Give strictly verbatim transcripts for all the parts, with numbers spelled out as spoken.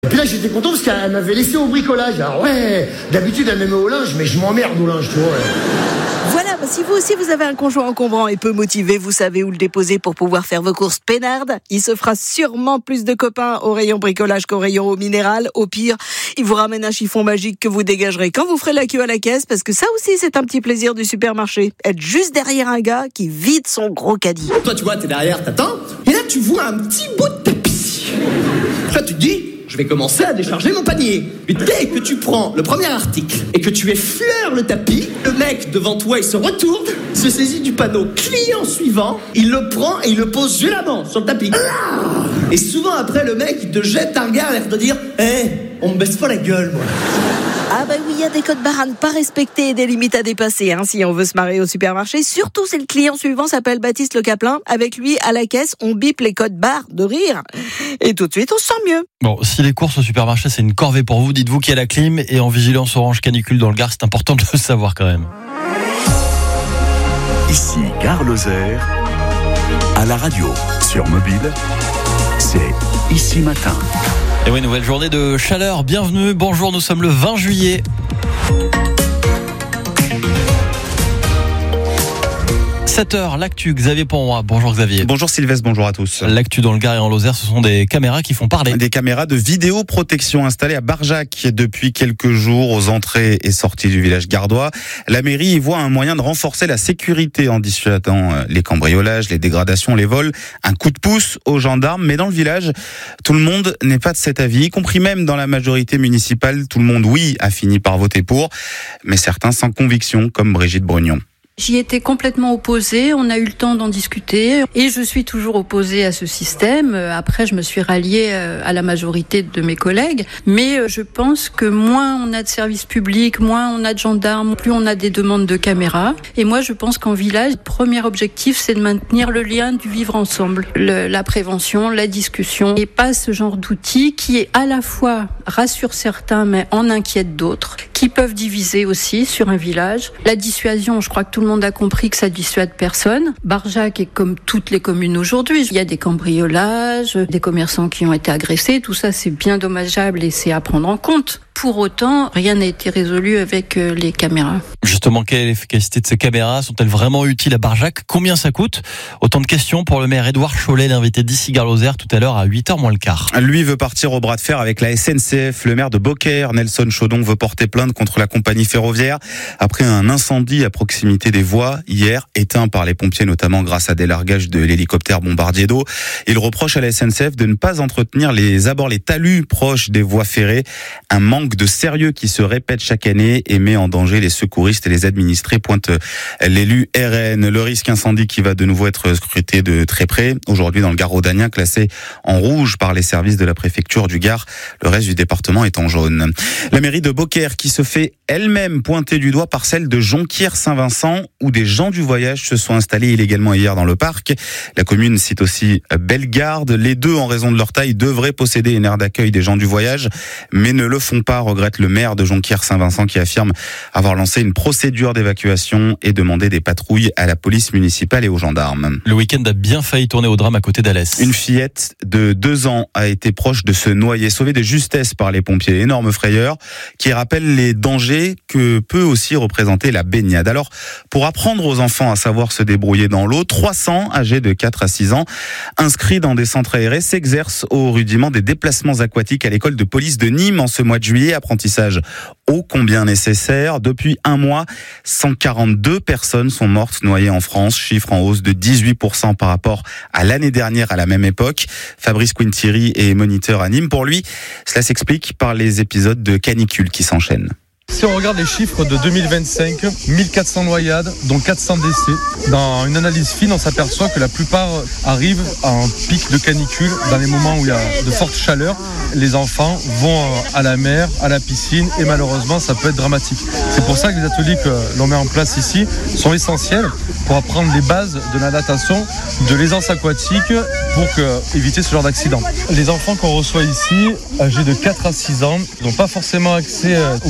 Et puis là, j'étais content parce qu'elle m'avait laissé au bricolage. Alors ouais, d'habitude, elle me met au linge, mais je m'emmerde au linge, tu vois. Voilà, bah si vous aussi vous avez un conjoint encombrant et peu motivé, vous savez où le déposer pour pouvoir faire vos courses peinardes. Il se fera sûrement plus de copains au rayon bricolage qu'au rayon eau minérale. Au pire, il vous ramène un chiffon magique que vous dégagerez quand vous ferez la queue à la caisse, parce que ça aussi c'est un petit plaisir du supermarché. Être juste derrière un gars qui vide son gros caddie. Toi tu vois, t'es derrière, t'attends, et là tu vois un petit bout de tapis. Là tu te dis, je vais commencer à décharger mon panier. Mais dès que tu prends le premier article et que tu effleures le tapis, le mec devant toi, il se retourne, se saisit du panneau client suivant, il le prend et il le pose violemment sur le tapis. Et souvent après, le mec, il te jette un regard et il te dire « Eh, hey, on me baisse pas la gueule, moi !» Ah bah oui, il y a des codes barres à ne pas respecter et des limites à dépasser hein, si on veut se marrer au supermarché. Surtout si le client suivant s'appelle Baptiste Le Caplin. Avec lui, à la caisse, on bip les codes barres de rire. Et tout de suite, on se sent mieux. Bon, si les courses au supermarché, c'est une corvée pour vous, dites-vous qu'il y a la clim et en vigilance orange canicule dans le Gard, c'est important de le savoir quand même. Ici, Gare Lozère, à la radio, sur mobile, c'est Ici Matin. Et oui, nouvelle journée de chaleur, bienvenue, bonjour, nous sommes le vingt juillet. sept heures, l'actu, Xavier Ponroy. Bonjour Xavier. Bonjour Sylvestre, bonjour à tous. L'actu dans le Gard et en Lozère, ce sont des caméras qui font parler. Des caméras de vidéoprotection installées à Barjac depuis quelques jours aux entrées et sorties du village gardois. La mairie y voit un moyen de renforcer la sécurité en dissuadant les cambriolages, les dégradations, les vols. Un coup de pouce aux gendarmes, mais dans le village, tout le monde n'est pas de cet avis, y compris même dans la majorité municipale. Tout le monde, oui, a fini par voter pour, mais certains sans conviction, comme Brigitte Brognon. J'y étais complètement opposée, on a eu le temps d'en discuter et je suis toujours opposée à ce système. Après, je me suis ralliée à la majorité de mes collègues, mais je pense que moins on a de services publics, moins on a de gendarmes, plus on a des demandes de caméras. Et moi, je pense qu'en village, le premier objectif, c'est de maintenir le lien du vivre ensemble, le, la prévention, la discussion, et pas ce genre d'outils qui est à la fois rassure certains, mais en inquiète d'autres, qui peuvent diviser aussi sur un village. La dissuasion, je crois que tout le monde a compris que ça dissuade personne. Barjac est comme toutes les communes aujourd'hui. Il y a des cambriolages, des commerçants qui ont été agressés. Tout ça, c'est bien dommageable et c'est à prendre en compte. Pour autant, rien n'a été résolu avec les caméras. Justement, quelle est l'efficacité de ces caméras ? Sont-elles vraiment utiles à Barjac ? Combien ça coûte ? Autant de questions pour le maire Édouard Chollet, l'invité d'ici Gare Lozère, tout à l'heure à huit heures moins le quart. Lui veut partir au bras de fer avec la S N C F. Le maire de Beaucaire, Nelson Chaudon, veut porter plainte contre la compagnie ferroviaire après un incendie à proximité des voies hier, éteint par les pompiers, notamment grâce à des largages de l'hélicoptère bombardier d'eau. Il reproche à la S N C F de ne pas entretenir les abords, les talus proches des voies ferrées. Un manque de sérieux qui se répète chaque année et met en danger les secouristes et les administrés, pointe l'élu R N. Le risque incendie qui va de nouveau être scruté de très près. Aujourd'hui, dans le Gard rhodanien, classé en rouge par les services de la préfecture du Gard. Le reste du département est en jaune. La mairie de Beaucaire qui se fait elle-même pointer du doigt par celle de Jonquière-Saint-Vincent, où des gens du voyage se sont installés illégalement hier dans le parc. La commune cite aussi Bellegarde. Les deux, en raison de leur taille, devraient posséder une aire d'accueil des gens du voyage, mais ne le font pas, regrette le maire de Jonquière-Saint-Vincent qui affirme avoir lancé une procédure d'évacuation et demandé des patrouilles à la police municipale et aux gendarmes. Le week-end a bien failli tourner au drame à côté d'Alès. Une fillette de deux ans a été proche de se noyer, sauvée de justesse par les pompiers. Énorme frayeur qui rappelle les dangers que peut aussi représenter la baignade. Alors, pour apprendre aux enfants à savoir se débrouiller dans l'eau, trois cents âgés de quatre à six ans inscrits dans des centres aérés s'exercent au rudiment des déplacements aquatiques à l'école de police de Nîmes en ce mois de juillet. Apprentissage ô combien nécessaire. Depuis un mois, cent quarante-deux personnes sont mortes noyées en France, chiffre en hausse de dix-huit pour cent par rapport à l'année dernière à la même époque. Fabrice Quintiri est moniteur à Nîmes. Pour lui, cela s'explique par les épisodes de canicule qui s'enchaînent. Si on regarde les chiffres de deux mille vingt-cinq, mille quatre cents noyades, dont quatre cents décès. Dans une analyse fine, on s'aperçoit que la plupart arrivent en pic de canicule, dans les moments où il y a de fortes chaleurs. Les enfants vont à la mer, à la piscine, et malheureusement, ça peut être dramatique. C'est pour ça que les ateliers que l'on met en place ici sont essentiels pour apprendre les bases de la natation, de l'aisance aquatique, pour que, éviter ce genre d'accident. Les enfants qu'on reçoit ici, âgés de quatre à six ans, n'ont pas forcément accès aux piscines.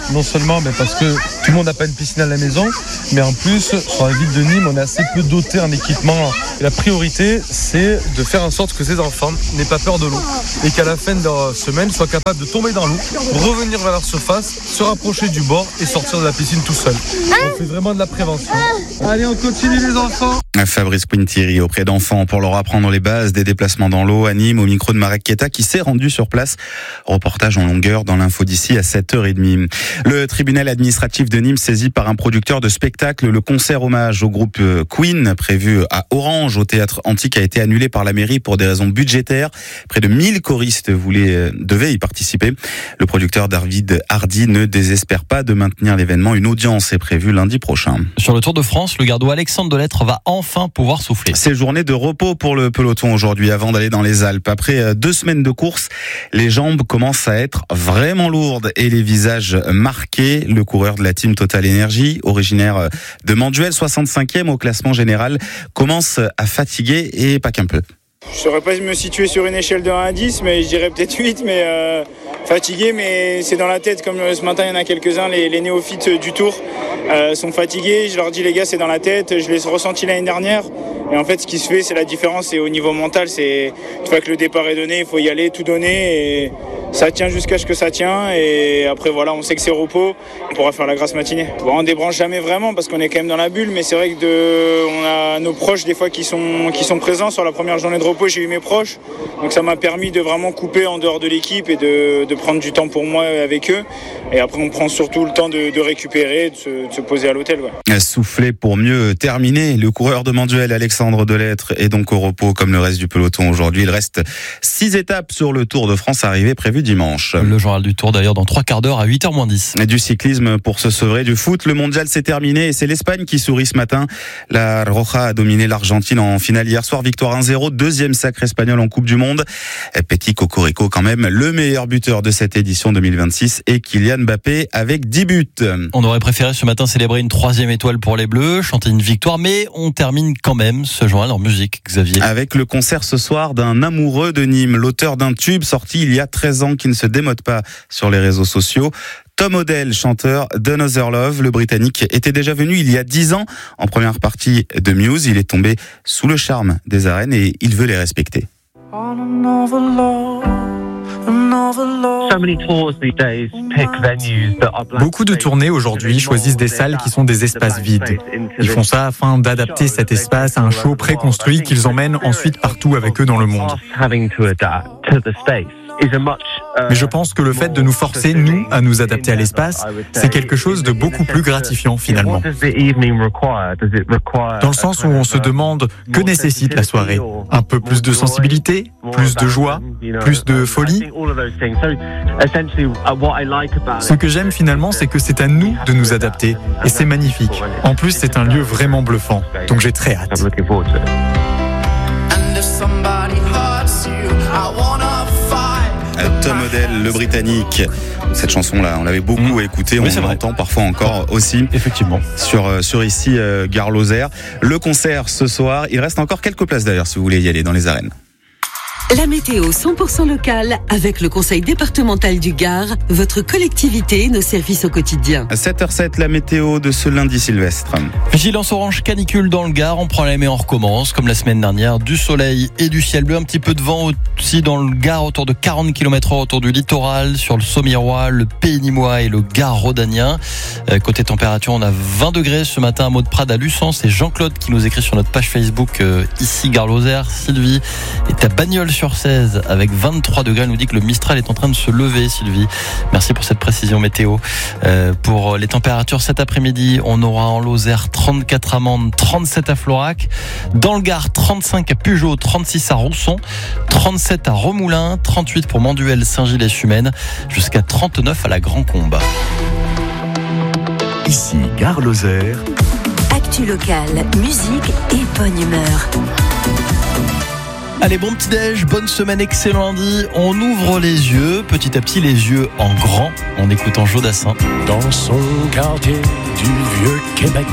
non seulement ben, parce que tout le monde n'a pas une piscine à la maison, mais en plus, sur la ville de Nîmes, on est assez peu doté en équipement. Et la priorité, c'est de faire en sorte que ces enfants n'aient pas peur de l'eau et qu'à la fin de leur semaine, soient capables de tomber dans l'eau, revenir vers leur surface, se rapprocher du bord et sortir de la piscine tout seul. On fait vraiment de la prévention. Allez, on continue les enfants. Fabrice Quintiri auprès d'enfants pour leur apprendre les bases des déplacements dans l'eau à Nîmes au micro de Marek Keta qui s'est rendu sur place. Reportage en longueur dans l'info d'ici à sept heures trente. Le tribunal administratif de Nîmes saisi par un producteur de spectacle. Le concert hommage au groupe Queen prévu à Orange au théâtre antique a été annulé par la mairie pour des raisons budgétaires. Près de mille choristes voulaient, devaient y participer. Le producteur David Hardy ne désespère pas de maintenir l'événement. Une audience est prévue lundi prochain. Sur le Tour de France, le gardois Alexandre Delettre va enfin pouvoir souffler. C'est journée de repos pour le peloton aujourd'hui avant d'aller dans les Alpes. Après deux semaines de course, les jambes commencent à être vraiment lourdes et les visages marqués. Le coureur de la team Total Energy, originaire de Manduel, soixante-cinquième au classement général, commence à fatiguer et pas qu'un peu. Je ne saurais pas me situer sur une échelle de un à dix, mais je dirais peut-être huit, mais euh, fatigué, mais c'est dans la tête. Comme ce matin, il y en a quelques-uns, les, les néophytes du Tour euh, sont fatigués. Je leur dis, les gars, c'est dans la tête. Je l'ai ressenti l'année dernière. Et en fait, ce qui se fait, c'est la différence. C'est au niveau mental. C'est une fois que le départ est donné, il faut y aller, tout donner. Et ça tient jusqu'à ce que ça tient. Et après, voilà, on sait que c'est repos. On pourra faire la grasse matinée. Bon, on ne débranche jamais vraiment parce qu'on est quand même dans la bulle. Mais c'est vrai que de, on a nos proches, des fois, qui sont, qui sont présents. Sur la première journée de repos, j'ai eu mes proches. Donc ça m'a permis de vraiment couper en dehors de l'équipe et de, de prendre du temps pour moi avec eux. Et après, on prend surtout le temps de, de récupérer, de se, de se poser à l'hôtel. Ouais. Souffler pour mieux terminer. Le coureur de Manduel, Alexandre Delettre, est donc au repos comme le reste du peloton aujourd'hui. Il reste six étapes sur le Tour de France, arrivée prévue dimanche. Le journal du Tour d'ailleurs dans trois quarts d'heure à huit heures moins dix. Du cyclisme pour se sevrer du foot. Le mondial s'est terminé et c'est l'Espagne qui sourit ce matin. La Roja a dominé l'Argentine en finale hier soir. Victoire un zéro. Deuxième sacre espagnol en Coupe du Monde. Petit cocorico quand même. Le meilleur buteur de cette édition deux mille vingt-six est Kylian Mbappé avec dix buts. On aurait préféré ce matin célébrer une troisième étoile pour les Bleus, chanter une victoire, mais on termine quand même ce journal en musique, Xavier. Avec le concert ce soir d'un amoureux de Nîmes, l'auteur d'un tube sorti il y a treize ans qui ne se démode pas sur les réseaux sociaux. Tom Odell, chanteur d'Another Love, le Britannique, était déjà venu il y a dix ans en première partie de Muse. Il est tombé sous le charme des arènes et il veut les respecter. Beaucoup de tournées aujourd'hui choisissent des salles qui sont des espaces vides. Ils font ça afin d'adapter cet espace à un show préconstruit qu'ils emmènent ensuite partout avec eux dans le monde. Mais je pense que le fait de nous forcer, nous, à nous adapter à l'espace, c'est quelque chose de beaucoup plus gratifiant finalement. Dans le sens où on se demande que nécessite la soirée. Un peu plus de sensibilité, plus de joie, plus de folie. Ce que j'aime finalement, c'est que c'est à nous de nous adapter. Et c'est magnifique. En plus, c'est un lieu vraiment bluffant. Donc j'ai très hâte. Tom Odell, le Britannique. Cette chanson-là, on l'avait beaucoup mmh. écoutée, oui, on l'entend parfois encore aussi. Effectivement. Sur, sur ici, euh, Gare Lozère. Le concert ce soir, il reste encore quelques places d'ailleurs si vous voulez y aller dans les arènes. La météo cent pour cent locale avec le conseil départemental du Gard, votre collectivité, nos services au quotidien. sept heures zéro sept, la météo de ce lundi Sylvestre. Vigilance orange canicule dans le Gard, on prend la main et on recommence comme la semaine dernière. Du soleil et du ciel bleu, un petit peu de vent aussi dans le Gard, autour de quarante kilomètres heure autour du littoral, sur le Saumirois, le Pays Nîmois et le Gard rhodanien. Euh, côté température, on a vingt degrés ce matin à Maud Prade à Luçon. C'est Jean-Claude qui nous écrit sur notre page Facebook euh, ici Gare Lozère. Sylvie est à Bagnols sur seize avec vingt-trois degrés. Elle nous dit que le Mistral est en train de se lever, Sylvie. Merci pour cette précision météo. Euh, pour les températures cet après-midi, on aura en Lozère trente-quatre à Mende, trente-sept à Florac. Dans le Gard, trente-cinq à Pugeot, trente-six à Rousson, trente-sept à Remoulins, trente-huit pour Manduel, Saint-Gilles-et-Sumène, jusqu'à trente-neuf à la Grand-Combe. Ici, Gare Lozère. Actu locale, musique et bonne humeur. Allez, bon petit déj, bonne semaine, excellent lundi. On ouvre les yeux, petit à petit les yeux en grand, en écoutant Jodassin. Dans son quartier du vieux Québec,